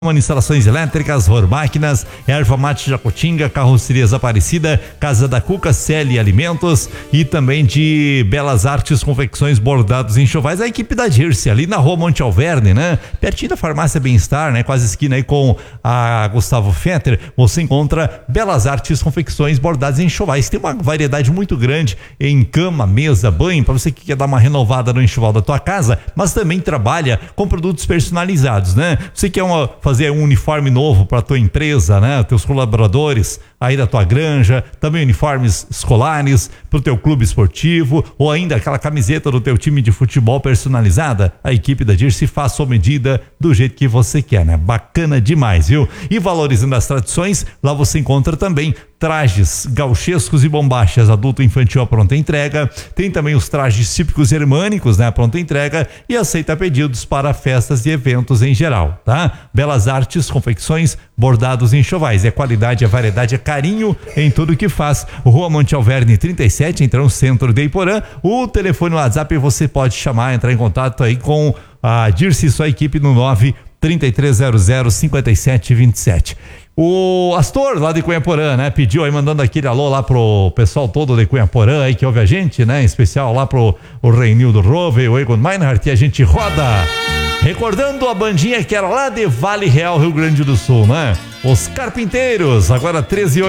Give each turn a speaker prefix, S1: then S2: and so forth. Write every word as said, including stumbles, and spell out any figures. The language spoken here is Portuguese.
S1: Instalações elétricas, Máquinas, Erva Mate Jacutinga, Carrocerias Aparecida, Casa da Cuca, C L Alimentos e também de Belas Artes, Confecções, Bordados e Enxovais. A equipe da Dirce, ali na rua Monte Alverne, né? Pertinho da Farmácia Bem-Estar, né? Quase esquina aí com a Gustavo Fetter, você encontra Belas Artes, Confecções, Bordados e Enxovais. Tem uma variedade muito grande em cama, mesa, banho, para você que quer dar uma renovada no enxoval da tua casa, mas também trabalha com produtos personalizados, né? Você quer uma fazer um uniforme novo para tua empresa, né? Teus colaboradores aí da tua granja, também uniformes escolares para o teu clube esportivo ou ainda aquela camiseta do teu time de futebol personalizada. A equipe da Dirce faz sua medida do jeito que você quer, né? Bacana demais, viu? E valorizando as tradições, lá você encontra também trajes gauchescos e bombachas adulto e infantil à pronta entrega. Tem também os trajes típicos germânicos, né? À pronta entrega e aceita pedidos para festas e eventos em geral, tá? Belas Artes, Confecções, Bordados e Enxovais. É qualidade, é variedade, é carinho em tudo que faz. Rua Monte Alverne trinta e sete, então centro de Iporã. O telefone no WhatsApp você pode chamar, entrar em contato aí com a Dirce e sua equipe no nove trinta e três zero zero cinquenta e sete vinte e sete. O Astor, lá de Cunhaporã, né? Pediu aí, mandando aquele alô lá pro pessoal todo de Cunhaporã aí que ouve a gente, né? Em especial lá pro o Reinildo Rove, o Egon Meinhardt, e a gente roda. Recordando a bandinha que era lá de Vale Real, Rio Grande do Sul, né? Os Carpinteiros, agora treze e oito.